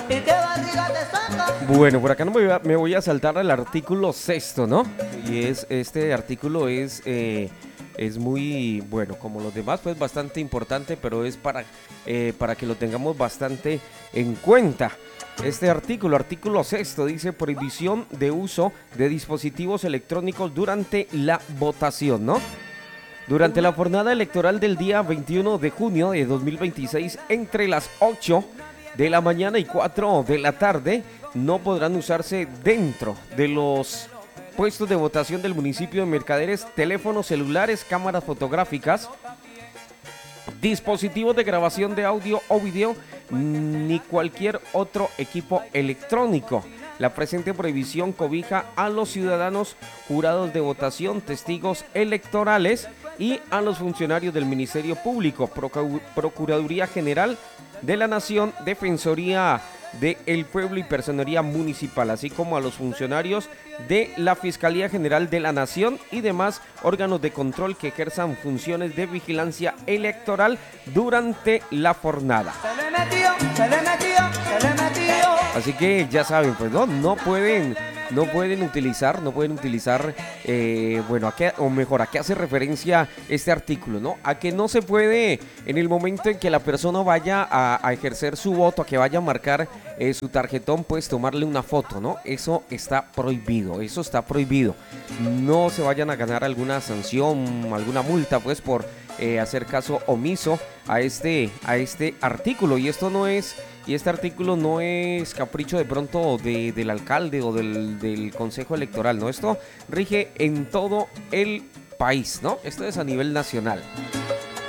Bueno, por acá no me voy a saltar al artículo sexto, ¿no? Y este artículo es muy, bueno, como los demás, pues bastante importante, pero es para que lo tengamos bastante en cuenta. Este artículo sexto, dice prohibición de uso de dispositivos electrónicos durante la votación, ¿no? Durante la jornada electoral del día 21 de junio de 2026, entre las 8 de la mañana y 4 de la tarde, no podrán usarse dentro de los puestos de votación del municipio de Mercaderes teléfonos celulares, cámaras fotográficas, dispositivos de grabación de audio o video, ni cualquier otro equipo electrónico. La presente prohibición cobija a los ciudadanos, jurados de votación, testigos electorales y a los funcionarios del Ministerio Público, Procuraduría General de la Nación, Defensoría del Pueblo y Personería Municipal, así como a los funcionarios de la Fiscalía General de la Nación y demás órganos de control que ejerzan funciones de vigilancia electoral durante la jornada. Así que ya saben, pues no pueden utilizar, bueno, ¿a qué hace referencia este artículo, no? A que no se puede, en el momento en que la persona vaya a ejercer su voto, a que vaya a marcar su tarjetón, pues tomarle una foto, ¿no? Eso está prohibido. No se vayan a ganar alguna sanción, alguna multa, pues, por hacer caso omiso a este artículo. Y este artículo no es capricho de pronto del alcalde o del Consejo Electoral, ¿no? Esto rige en todo el país, ¿no? Esto es a nivel nacional.